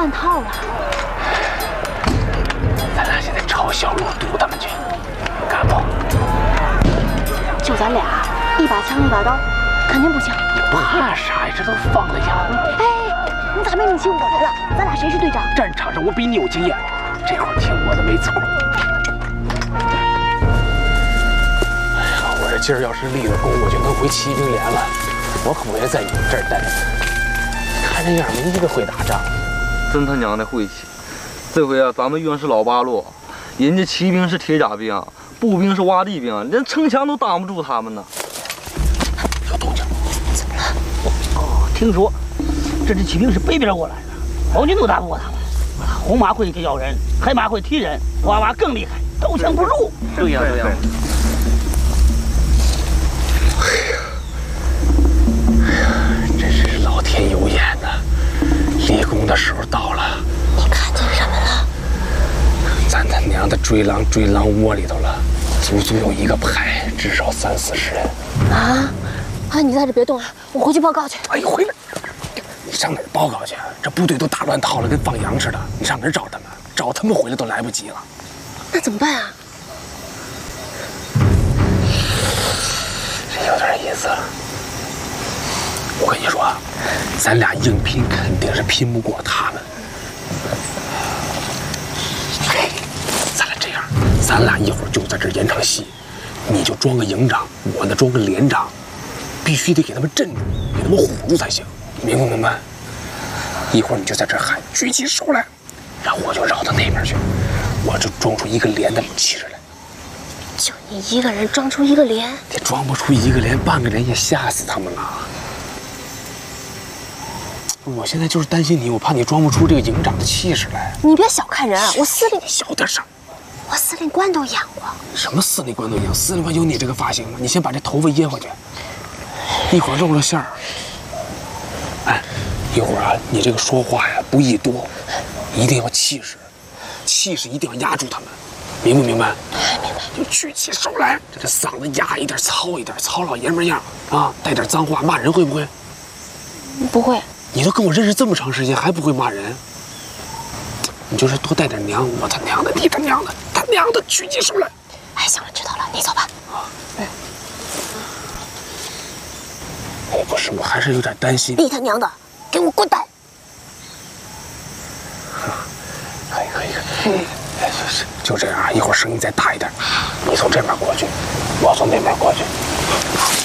乱套了。 咱俩现在抄小路堵他们去，敢不？ 就咱俩，一把枪一把刀，肯定不行。 你怕啥呀？这都放了羊了。 哎，你咋没领起我来了？咱俩谁是队长？ 战场上我比你有经验，这会儿听我的没错。哎呀，我这今儿要是立了功，我就能回骑兵连了。我可不愿意在你们这儿待着。看这样，没一个会打仗。 真他娘的晦气！这回啊，咱们遇上是老八路，人家骑兵是铁甲兵，步兵是洼地兵，连城墙都挡不住他们呢。 有动静？ 怎么了？ 哦，听说这支骑兵是北边过来的，毛军都打不过他们。红马会咬人，黑马会踢人，娃娃更厉害，刀枪不入。 对呀。 真是老天有眼呐！立功的时候到了。 你看见什么了？ 咱他娘的追狼窝里头了，足足有一个排，至少30-40人。 啊！你在这别动啊，我回去报告去。 哎，回来！你上哪儿报告去？这部队都打乱套了，跟放羊似的。你上哪儿找他们？找他们回来都来不及了。 那怎么办啊？ 这有点意思了。我跟你说啊，咱俩硬拼肯定是拼不过他们。嘿，咱俩这样，咱俩一会儿就在这儿演场戏，你就装个营长，我呢装个连长，必须得给他们镇住，给他们唬住才行，明不明白？一会儿你就在这儿喊举起手来，然后我就绕到那边去，我就装出一个连的气势来。 就你一个人装出一个连？ 你装不出一个连半个连也吓死他们了。我现在就是担心你，我怕你装不出这个营长的气势来。 你别小看人啊，我司令小点声。 我司令官都养过。 什么司令官都养？司令官有你这个发型吗？你先把这头发掖回去，一会儿露了馅儿。哎，一会儿啊，你这个说话呀不宜多，一定要气势，气势一定要压住他们，明不明白？ 明白。 就举起手来，这嗓子哑一点，糙一点，糙老爷们样啊，带点脏话，骂人会不会？ 不会。 你都跟我认识这么长时间，还不会骂人？你就是多带点娘，我他娘的，你他娘的，他娘的，举起手来！ 哎，行了，知道了，你走吧。 我不是，我还是有点担心。 你他娘的，给我滚蛋！ 可以，就这样，一会儿声音再大一点，你从这边过去，我从那边过去。